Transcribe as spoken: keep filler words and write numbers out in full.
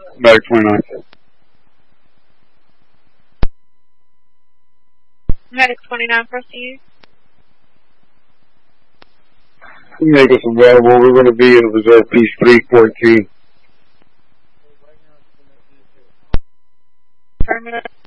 Medic twenty-nine. Medic twenty-nine, proceed. Make us available. We're going to be in Reserve Piece three fourteen. Affirmative.